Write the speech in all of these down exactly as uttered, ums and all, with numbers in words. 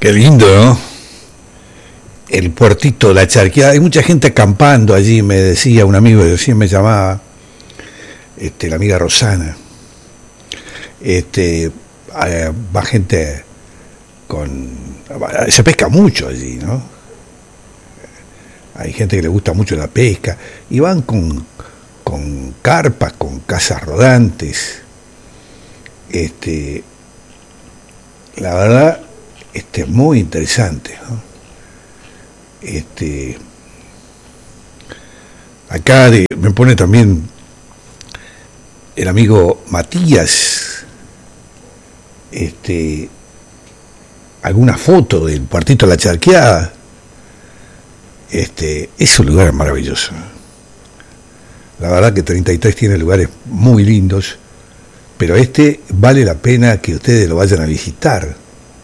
Qué lindo, ¿no? El puertito, la charqueada. Hay mucha gente acampando allí, me decía un amigo, recién me llamaba, este, la amiga Rosana. Este, va gente con... Se pesca mucho allí, ¿no? Hay gente que le gusta mucho la pesca. Y van con, con carpas, con casas rodantes. Este, la verdad, este, muy interesante, ¿no? Este, acá de, me pone también el amigo Matías, este, alguna foto del Puertito de la Charqueada. Este, es un lugar maravilloso. La verdad que treinta y tres tiene lugares muy lindos, pero este vale la pena que ustedes lo vayan a visitar.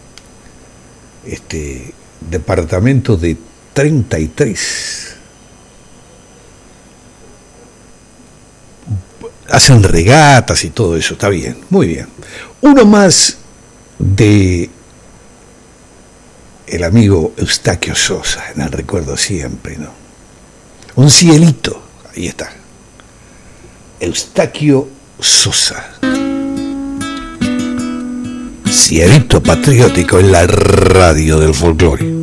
Este departamento de treinta y tres. Hacen regatas y todo eso, está bien, muy bien. Uno más de el amigo Eustaquio Sosa, en el recuerdo siempre, ¿no? Un cielito, ahí está. Eustaquio Sosa. Cielito patriótico en la radio del folclore.